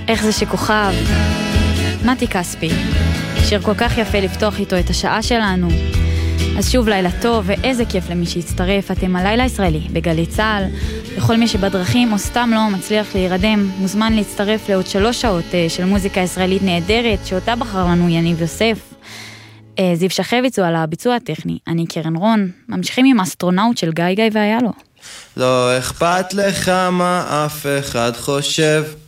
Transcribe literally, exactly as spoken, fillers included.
איך זה שכוכב? מתי כספי. שיר כל כך יפה לפתוח איתו את השעה שלנו. אז שוב לילה טוב, ואיזה כיף למי שהצטרף. אתם הלילה ישראלי בגלי צהל. לכל מי שבדרכים או סתם לא מצליח להירדם, מוזמן להצטרף לעוד שלוש שעות של מוזיקה ישראלית נהדרת, שאותה בחר לנו יניב יוסף. זיו שחביץ הוא על הביצוע הטכני. אני קרן רון. ממשיכים עם אסטרונאוט של גיא גיא והיה לו. לא אכפת לך מה אף אחד חושב,